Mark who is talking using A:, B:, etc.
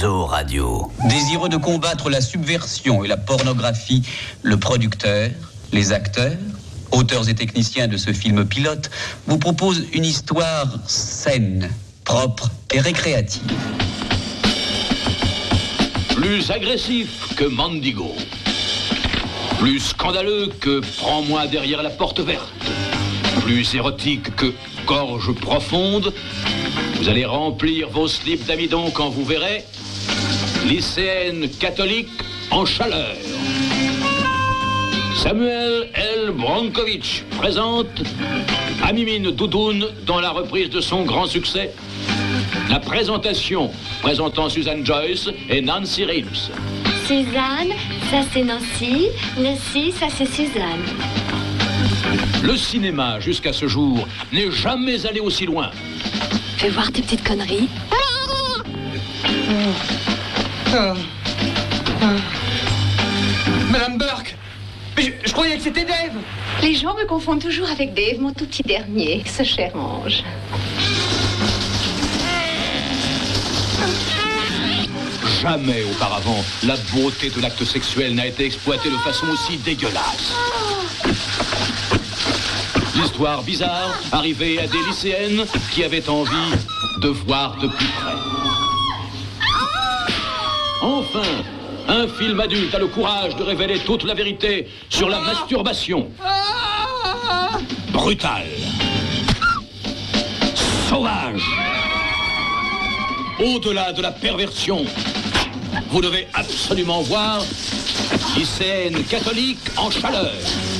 A: Zo Radio.
B: Désireux de combattre la subversion et la pornographie, le producteur, les acteurs, auteurs et techniciens de ce film pilote vous proposent une histoire saine, propre et récréative.
C: Plus agressif que Mandigo. Plus scandaleux que Prends-moi derrière la porte verte. Plus érotique que Gorge profonde. Vous allez remplir vos slips d'amidon quand vous verrez lycéenne catholique en chaleur. Samuel L. Brankovich présente Amimine Doudoune dans la reprise de son grand succès. La présentation présentant Suzanne Joyce et Nancy Reeves.
D: Suzanne, ça c'est Nancy. Nancy, ça c'est Suzanne.
C: Le cinéma, jusqu'à ce jour, n'est jamais allé aussi loin.
D: Fais voir tes petites conneries.
E: Madame Burke, je croyais que c'était Dave.
F: Les gens me confondent toujours avec Dave, mon tout petit dernier, ce cher ange.
C: Jamais auparavant, la beauté de l'acte sexuel n'a été exploitée de façon aussi dégueulasse. L'histoire bizarre arrivée à des lycéennes qui avaient envie de voir de plus près. Enfin, un film adulte a le courage de révéler toute la vérité sur la masturbation. Brutale. Sauvage. Au-delà de la perversion, vous devez absolument voir lycéenne catholique en chaleur.